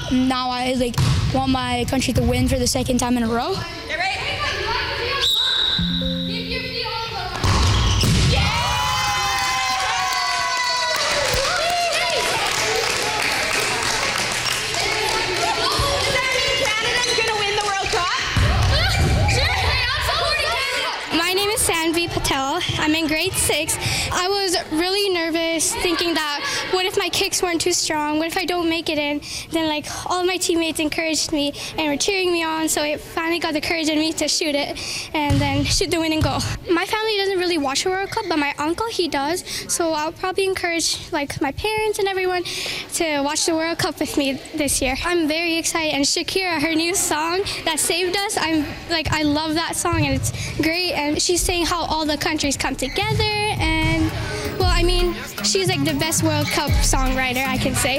now I want my country to win for the second time in a row. Get ready. Sanvi Patel. I'm in grade 6. I was really nervous thinking that what if my kicks weren't too strong? What if I don't make it in? Then all of my teammates encouraged me and were cheering me on, so it finally got the courage in me to shoot it and then shoot the winning goal. My family doesn't really watch the World Cup, but my uncle, he does, so I'll probably encourage my parents and everyone to watch the World Cup with me this year. I'm very excited, and Shakira, her new song that saved us, I love that song and it's great, and she's saying how all the countries come together, and she's the best World Cup songwriter, I can say.